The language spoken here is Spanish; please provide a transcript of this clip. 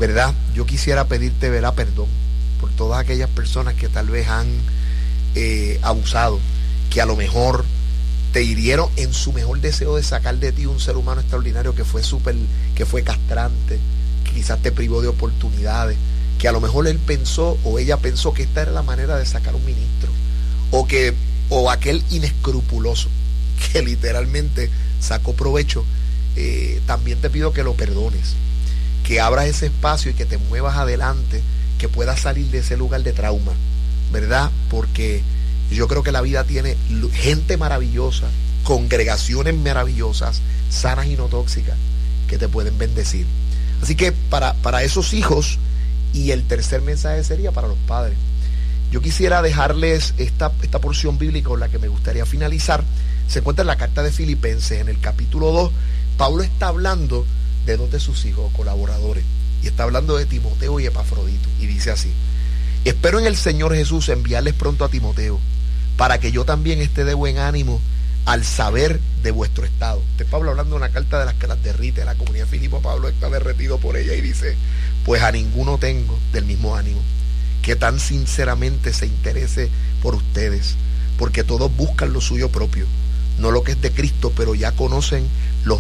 ¿verdad? Yo quisiera pedirte, ¿verdad?, perdón por todas aquellas personas que tal vez han abusado, que a lo mejor te hirieron en su mejor deseo de sacar de ti un ser humano extraordinario que fue castrante, que quizás te privó de oportunidades, que a lo mejor él pensó o ella pensó que esta era la manera de sacar un ministro, o aquel inescrupuloso que literalmente sacó provecho. También te pido que lo perdones, que abras ese espacio y que te muevas adelante, que puedas salir de ese lugar de trauma, ¿verdad? Porque yo creo que la vida tiene gente maravillosa, congregaciones maravillosas, sanas y no tóxicas, que te pueden bendecir. Así que para esos hijos, y el tercer mensaje sería para los padres. Yo quisiera dejarles esta porción bíblica con la que me gustaría finalizar. Se encuentra en la carta de Filipenses, en el capítulo 2. Pablo está hablando de dos de sus hijos colaboradores, y está hablando de Timoteo y Epafrodito, y dice así: espero en el Señor Jesús enviarles pronto a Timoteo, para que yo también esté de buen ánimo al saber de vuestro estado. Este es Pablo hablando de una carta de las que las derrite. La comunidad de Filipo, Pablo está derretido por ella y dice: pues a ninguno tengo del mismo ánimo, que tan sinceramente se interese por ustedes, porque todos buscan lo suyo propio, no lo que es de Cristo, pero ya conocen los